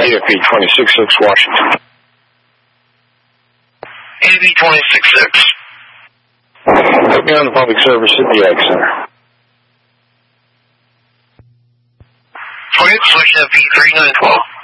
AFB 266 Washington. AFB 266. Put me on the public service at the Ag Center. Okay, switch FB 3912.